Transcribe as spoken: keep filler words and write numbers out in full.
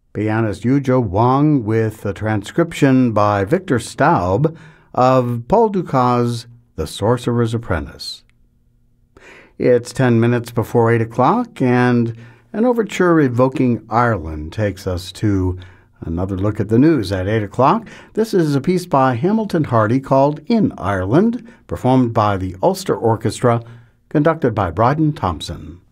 Pianist Yuzhou Wang with a transcription by Victor Staub of Paul Dukas' The Sorcerer's Apprentice. It's ten minutes before eight o'clock, and an overture evoking Ireland takes us to another look at the news at eight o'clock. This is a piece by Hamilton Hardy called In Ireland, performed by the Ulster Orchestra, conducted by Bryden Thompson.